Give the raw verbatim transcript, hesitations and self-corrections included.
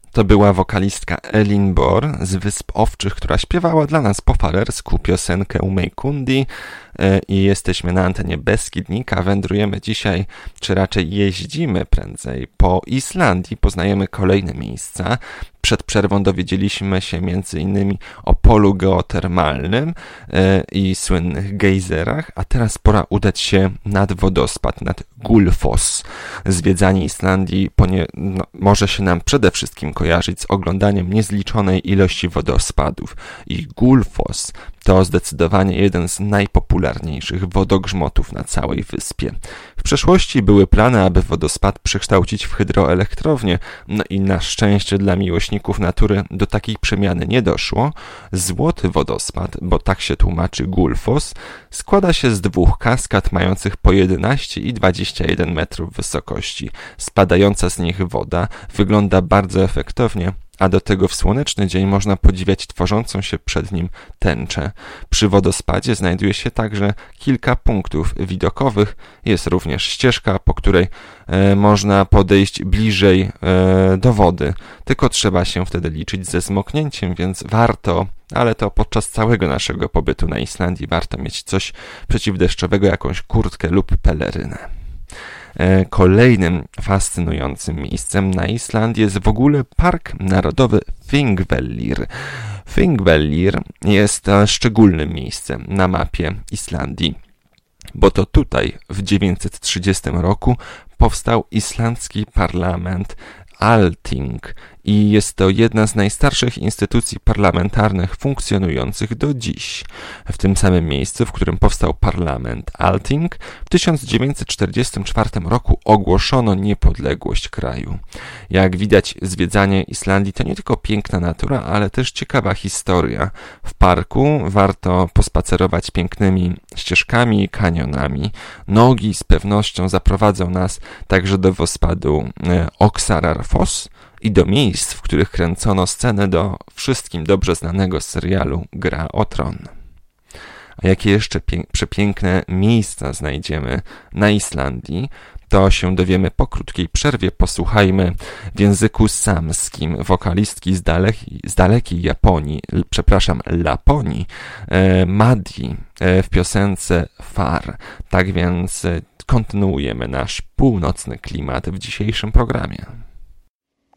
To była wokalistka Elin Bor z Wysp Owczych, która śpiewała dla nas po falersku piosenkę Umej Kundi i jesteśmy na antenie Beskidnika. Wędrujemy dzisiaj, czy raczej jeździmy prędzej po Islandii, poznajemy kolejne miejsca. Przed przerwą dowiedzieliśmy się między innymi o polu geotermalnym i słynnych gejzerach, a teraz pora udać się nad wodospad, nad Gullfoss. Zwiedzanie Islandii ponie, no, może się nam przede wszystkim kojarzyć z oglądaniem niezliczonej ilości wodospadów i Gullfoss to zdecydowanie jeden z najpopularniejszych wodogrzmotów na całej wyspie. W przeszłości były plany, aby wodospad przekształcić w hydroelektrownię, no i na szczęście dla miłośników natury do takiej przemiany nie doszło. Złoty wodospad, bo tak się tłumaczy Gullfoss, składa się z dwóch kaskad mających po jedenaście i dwadzieścia jeden metrów wysokości. Spadająca z nich woda wygląda bardzo efektownie, a do tego w słoneczny dzień można podziwiać tworzącą się przed nim tęczę. Przy wodospadzie znajduje się także kilka punktów widokowych. Jest również ścieżka, po której e, można podejść bliżej e, do wody. Tylko trzeba się wtedy liczyć ze zmoknięciem, więc warto, ale to podczas całego naszego pobytu na Islandii warto mieć coś przeciwdeszczowego, jakąś kurtkę lub pelerynę. Kolejnym fascynującym miejscem na Islandii jest w ogóle Park Narodowy Thingvellir. Thingvellir jest szczególnym miejscem na mapie Islandii, bo to tutaj w dziewięćset trzydziestym roku powstał islandzki parlament Althing i jest to jedna z najstarszych instytucji parlamentarnych funkcjonujących do dziś. W tym samym miejscu, w którym powstał parlament Althing, w tysiąc dziewięćset czterdziestym czwartym roku ogłoszono niepodległość kraju. Jak widać, zwiedzanie Islandii to nie tylko piękna natura, ale też ciekawa historia. W parku warto pospacerować pięknymi ścieżkami i kanionami. Nogi z pewnością zaprowadzą nas także do wodospadu Oxararfoss i do miejsc, w których kręcono scenę do wszystkim dobrze znanego serialu Gra o Tron. A jakie jeszcze pię- przepiękne miejsca znajdziemy na Islandii, to się dowiemy po krótkiej przerwie. Posłuchajmy w języku samskim wokalistki z, daleki, z dalekiej Japonii, l, przepraszam, Laponii, e, Madi e, w piosence Far. Tak więc e, kontynuujemy nasz północny klimat w dzisiejszym programie.